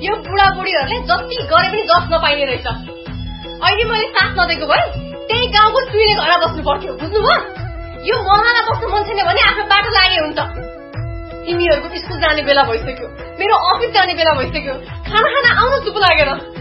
यो बुढाबुढीहरूले जति गरे पनि जस नपाइने रहेछ। अहिले मैले साथ नदिएको भए त्यही गाउँको चुइले घर बस्नु पर्थ्यो, बुझ्नुभयो? यो महलमा बस्नु मन छैन भने आफ्नो बाटो लागे हुन्छ। तिमीहरूको स्कुल जाने बेला भइसक्यो, मेरो अफिस जाने बेला भइसक्यो, खाना आउन चुप लागेर।